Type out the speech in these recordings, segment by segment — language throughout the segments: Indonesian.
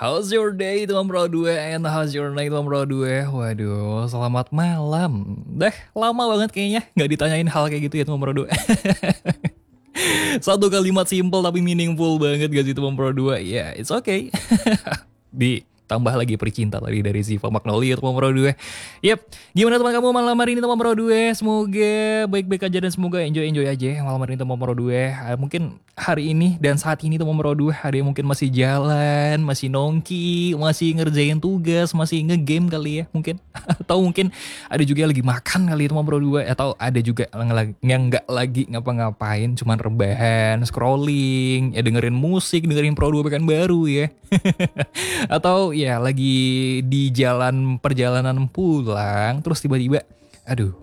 How's your day teman Pro 2 and how's your night teman Pro 2? Waduh, selamat malam. Lama banget kayaknya nggak ditanyain hal kayak gitu ya teman Pro 2. Satu kalimat simple tapi meaningful banget gak sih teman Pro 2? Ya, it's okay. Ditambah lagi percinta tadi dari Ziva Magnolia teman Pro 2. Yep, gimana teman kamu malam hari ini teman Pro 2? Semoga baik-baik aja dan semoga enjoy aja malam hari ini teman Pro 2. Mungkin hari ini dan saat ini teman Pro 2 ada yang mungkin masih jalan, masih nongki, masih ngerjain tugas, masih ngegame kali ya mungkin. Atau mungkin ada juga yang lagi makan kali teman Pro 2. Atau ada juga yang nggak lagi ngapa-ngapain, cuman rebahan, scrolling, ya dengerin musik, dengerin Pro 2 pekan baru ya. Atau ya lagi di perjalanan pulang, terus tiba-tiba, aduh,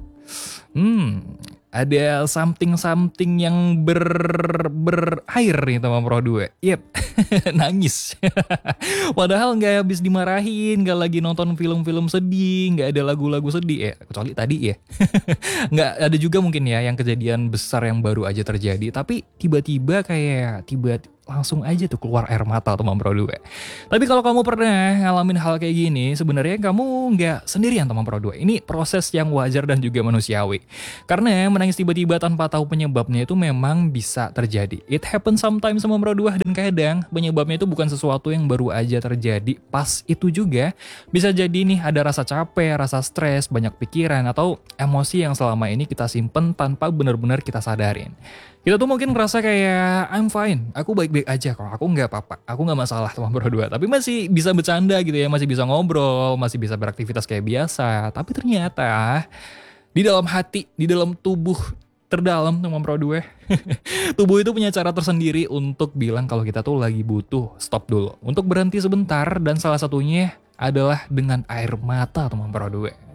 ada something yang berair nih teman Pro 2. Yep, nangis. Padahal nggak habis dimarahin, nggak lagi nonton film-film sedih, nggak ada lagu-lagu sedih ya, kecuali tadi ya. Nggak ada juga mungkin ya yang kejadian besar yang baru aja terjadi, tapi tiba-tiba langsung aja tuh keluar air mata teman Pro 2. Tapi kalau kamu pernah ngalamin hal kayak gini, sebenarnya kamu nggak sendirian teman Pro 2. Ini proses yang wajar dan juga manusiawi. Karena menangis tiba-tiba tanpa tahu penyebabnya itu memang bisa terjadi. It happens sometimes teman Pro 2, dan kadang penyebabnya itu bukan sesuatu yang baru aja terjadi pas itu juga. Bisa jadi nih ada rasa capek, rasa stres, banyak pikiran, atau emosi yang selama ini kita simpen tanpa benar-benar kita sadarin. Kita tuh mungkin ngerasa kayak I'm fine, aku baik-baik aja kok, aku nggak apa-apa, aku nggak masalah teman Pro 2. Tapi masih bisa bercanda gitu ya, masih bisa ngobrol, masih bisa beraktivitas kayak biasa. Tapi ternyata di dalam hati, di dalam tubuh terdalam teman Pro 2, tubuh itu punya cara tersendiri untuk bilang kalau kita tuh lagi butuh stop dulu, untuk berhenti sebentar, dan salah satunya adalah dengan air mata teman Pro 2.